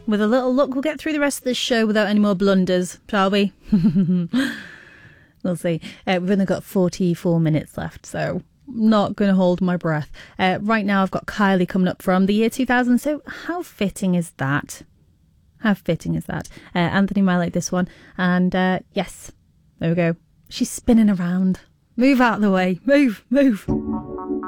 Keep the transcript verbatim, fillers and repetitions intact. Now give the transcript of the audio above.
with a little luck, we'll get through the rest of this show without any more blunders, shall we? We'll see. Uh, we've only got forty-four minutes left, so not going to hold my breath. Uh, right now, I've got Kylie coming up from the year two thousand, so how fitting is that? How fitting is that? Uh, Anthony might like this one. And uh, yes, there we go. She's spinning around. Move out of the way. Move, move.